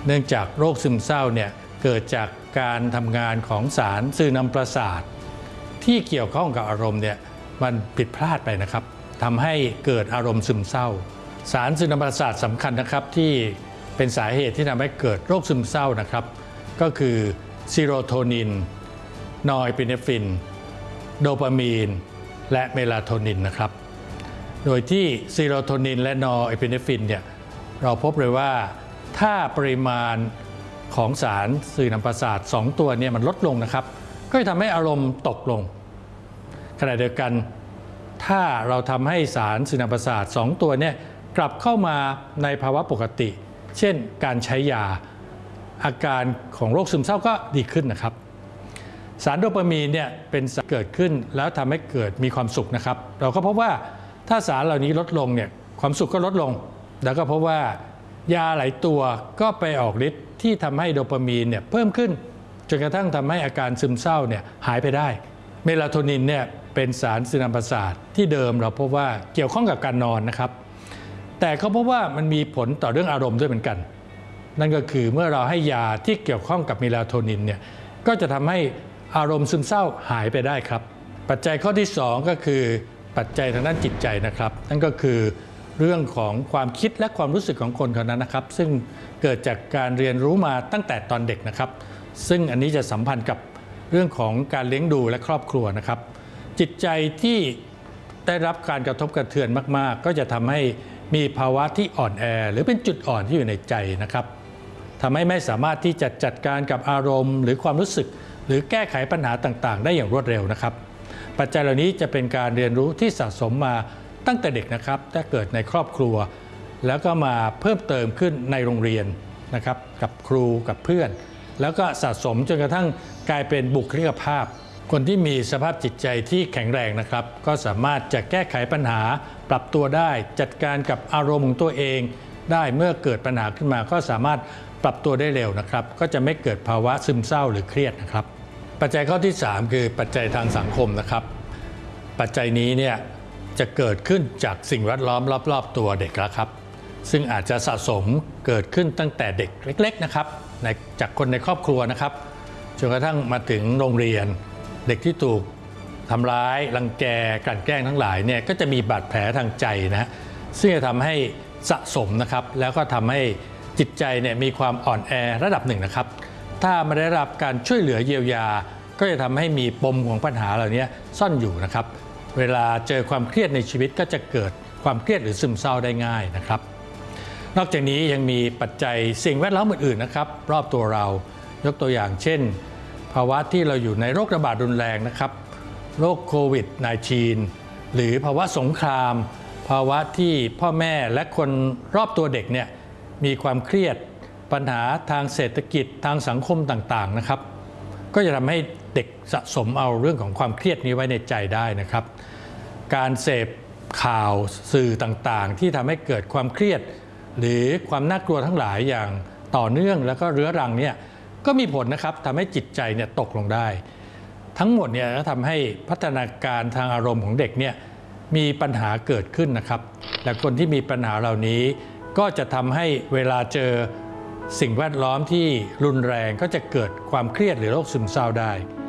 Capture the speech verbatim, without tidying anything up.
เนื่องจากโรคซึมเศร้าเนี่ยเกิดจากการทำงานของสารสื่อนำประสาทที่เกี่ยวข้องกับอารมณ์เนี่ยมันผิดพลาดไปนะครับทำให้เกิดอารมณ์ซึมเศร้าสารสื่อนำประสาทสำคัญนะครับที่เป็นสาเหตุที่ทำให้เกิดโรคซึมเศร้านะครับก็คือซีโรโทนินนอร์เอพิเนฟรินโดปามีนและเมลาโทนินนะครับโดยที่ซีโรโทนินและนอร์เอพิเนฟรินเนี่ยเราพบเลยว่าถ้าปริมาณของสารสื่อนำประสาทสองตัวเนี่ยมันลดลงนะครับก็จะทำให้อารมณ์ตกลงขณะเดียวกันถ้าเราทำให้สารสื่อนำประสาทสองตัวเนี่ยกลับเข้ามาในภาวะปกติเช่นการใช้ยาอาการของโรคซึมเศร้าก็ดีขึ้นนะครับสารโดปามีนเนี่ยเป็นสารเกิดขึ้นแล้วทำให้เกิดมีความสุขนะครับเราก็พบว่าถ้าสารเหล่านี้ลดลงเนี่ยความสุขก็ลดลงแล้วก็พบว่ายาหลายตัวก็ไปออกฤทธิ์ที่ทำให้โดปามีนเนี่ยเพิ่มขึ้นจนกระทั่งทำให้อาการซึมเศร้าเนี่ยหายไปได้เมลาโทนินเนี่ยเป็นสารสื่อนำประสาทที่เดิมเราพบว่าเกี่ยวข้องกับการนอนนะครับแต่เขาพบว่ามันมีผลต่อเรื่องอารมณ์ด้วยเหมือนกันนั่นก็คือเมื่อเราให้ยาที่เกี่ยวข้องกับเมลาโทนินเนี่ยก็จะทำให้อารมณ์ซึมเศร้าหายไปได้ครับปัจจัยข้อที่สองก็คือปัจจัยทางด้านจิตใจนะครับนั่นก็คือเรื่องของความคิดและความรู้สึกของคนคนนั้นนะครับซึ่งเกิดจากการเรียนรู้มาตั้งแต่ตอนเด็กนะครับซึ่งอันนี้จะสัมพันธ์กับเรื่องของการเลี้ยงดูและครอบครัวนะครับจิตใจที่ได้รับการกระทบกระเทือนมากๆก็จะทำให้มีภาวะที่อ่อนแอหรือเป็นจุดอ่อนที่อยู่ในใจนะครับทำให้ไม่สามารถที่จะจัดการกับอารมณ์หรือความรู้สึกหรือแก้ไขปัญหาต่างๆได้อย่างรวดเร็วนะครับปัจจัยเหล่านี้จะเป็นการเรียนรู้ที่สะสมมาตั้งแต่เด็กนะครับถ้าเกิดในครอบครัวแล้วก็มาเพิ่มเติมขึ้นในโรงเรียนนะครับกับครูกับเพื่อนแล้วก็สะสมจนกระทั่งกลายเป็นบุคลิกภาพคนที่มีสภาพจิตใจที่แข็งแรงนะครับก็สามารถจะแก้ไขปัญหาปรับตัวได้จัดการกับอารมณ์ของตัวเองได้เมื่อเกิดปัญหาขึ้นมาก็สามารถปรับตัวได้เร็วนะครับก็จะไม่เกิดภาวะซึมเศร้าหรือเครียดนะครับปัจจัยข้อที่สามคือปัจจัยทางสังคมนะครับปัจจัยนี้เนี่ยจะเกิดขึ้นจากสิ่งแวดล้อมรอบๆตัวเด็กแล้วครับซึ่งอาจจะสะสมเกิดขึ้นตั้งแต่เด็กเล็กๆนะครับจากคนในครอบครัวนะครับจนกระทั่งมาถึงโรงเรียนเด็กที่ถูกทำร้ายรังแกกลั่นแกล้งทั้งหลายเนี่ยก็จะมีบาดแผลทางใจนะซึ่งจะทำให้สะสมนะครับแล้วก็ทำให้จิตใจเนี่ยมีความอ่อนแอระดับหนึ่งนะครับถ้าไม่ได้รับการช่วยเหลือเยียวยาก็จะทำให้มีปมของปัญหาเหล่านี้ซ่อนอยู่นะครับเวลาเจอความเครียดในชีวิตก็จะเกิดความเครียดหรือซึมเศร้าได้ง่ายนะครับนอกจากนี้ยังมีปัจจัยสิ่งแวดล้อมอื่นๆนะครับรอบตัวเรายกตัวอย่างเช่นภาวะที่เราอยู่ในโรคระบาดรุนแรงนะครับโรคโควิด สิบเก้า หรือภาวะสงครามภาวะที่พ่อแม่และคนรอบตัวเด็กเนี่ยมีความเครียดปัญหาทางเศรษฐกิจทางสังคมต่างๆนะครับก็จะทำให้เด็กสะสมเอาเรื่องของความเครียดนี้ไว้ในใจได้นะครับการเสพข่าวสื่อต่างๆที่ทำให้เกิดความเครียดหรือความน่ากลัวทั้งหลายอย่างต่อเนื่องแล้วก็เรื้อรังเนี่ยก็มีผลนะครับทำให้จิตใจเนี่ยตกลงได้ทั้งหมดเนี่ยก็ทำให้พัฒนาการทางอารมณ์ของเด็กเนี่ยมีปัญหาเกิดขึ้นนะครับและคนที่มีปัญหาเหล่านี้ก็จะทำให้เวลาเจอสิ่งแวดล้อมที่รุนแรงก็จะเกิดความเครียดหรือโรคซึมเศร้าได้